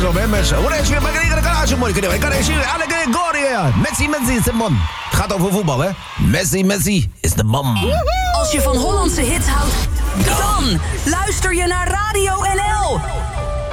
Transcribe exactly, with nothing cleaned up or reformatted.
op, hè, mensen. Messi, Messi is de man. Het gaat over voetbal, hè. Messi, Messi is de man. Als je van Hollandse hits houdt, dan luister je naar Radio N L.